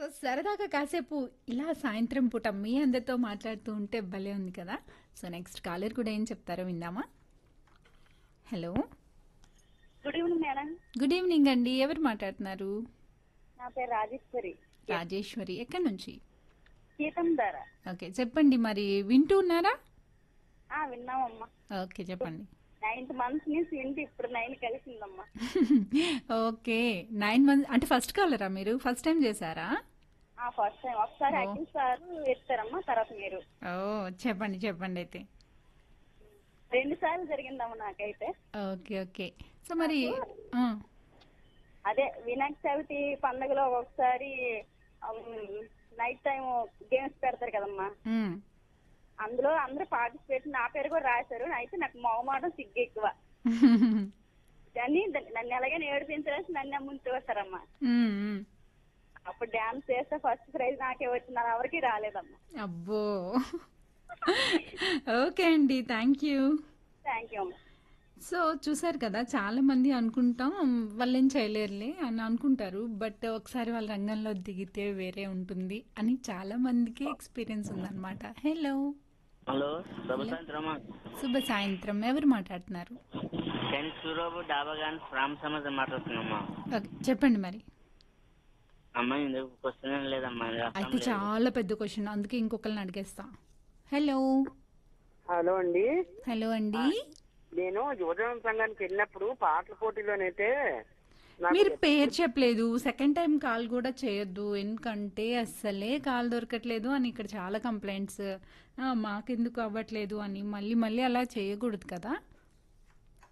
సరదాగా కాసేపు ఇలా సాయంత్రం పూట మీ అందరితో మాట్లాడుతూ ఉంటే భలే ఉంది కదా. సో నెక్స్ట్ కాలర్ కూడా ఏం చెప్తారో విందామా. Hello, good evening madam. Good evening అండి. ఎవరు మాట్లాడుతున్నారు? నా పేరు రాజేశ్వరి. రాజేశ్వరి. ఎక్కడి నుంచి? గీతం ధర. ఓకే, చెప్పండి. మరి వింటూ ఉన్నారా? విన్నామమ్మా. ఓకే, చెప్పండి. 9th మంత్ నుంచి వింటే ఇప్పుడు 9 కలిసిందమ్మా. ఓకే, 9 మంత్స్ అంటే ఫస్ట్ కాలరా మీరు? ఫస్ట్ టైం చేశారా? First time. ఒకసారి అఖిల్ సార్ ఎత్తారమ్మా, తర్వాత మీరు. ఓ, చెప్పండి చెప్పండి అయితే. 2 సార్లు జరిగిందమ్మా నాకైతే. Okay okay. సో మరి అదే వినాయక చవితి పండుగలో ఒకసారి నైట్ టైం గేమ్స్ పెడతారు కదమ్మా. అందులో అందరూ పార్టిసిపేట్, నా పేరు కూడా రాశారు. అయితే నాకు మొహమాటం, సిగ్గు ఎక్కువ. కానీ నన్ను ఎలాగైనా ఏడిపించడానికి నన్ను ముందు వస్తారమ్మా. అప్పుడు డాన్స్ చేస్తే ఫస్ట్ ప్రైజ్ నాకే వచ్చింది, అది ఎవరికి రాలేదమ్మా. అబ్బో. ఓకే అండి, థ్యాంక్ యూ. థ్యాంక్ యూ అమ్మా. సో చూసారు కదా, చాలా మంది అనుకుంటాం వాళ్ళేం చేయలేరులే అని అనుకుంటారు. బట్ ఒకసారి వాళ్ళ రంగంలో దిగితే వేరే ఉంటుంది అని చాలా మందికి ఎక్స్పీరియన్స్ ఉందన్నమాట. హలో హలో, శుభ సాయంత్రం. శుభ సాయంత్రం. ఎవరు మాట్లాడుతున్నారు? Cent సూరబు డాబాగాన్ from Samaj మాట్లాడుతున్నామ్మా. ఓకే, చెప్పండి మరి. అమ్మా, ఇందుకు క్వశ్చన్ లేదమ్మా. అయితే చాలా పెద్ద క్వశ్చన్, అందుకే ఇంకొకరిని అడిగేస్తా. హలో. హలో అండి. హలో అండి. నేను యువజన సంఘానికి వెళ్ళినప్పుడు పాటల పోటీలోనైతే మీరు పేరు చెప్పలేదు. సెకండ్ టైం కాల్ కూడా చేయొద్దు, ఎందుకంటే అస్సలే కాల్ దొరకట్లేదు అని ఇక్కడ చాలా కంప్లైంట్స్. మాకెందుకు అవ్వట్లేదు అని మళ్ళీ మళ్ళీ అలా చేయకూడదు కదా.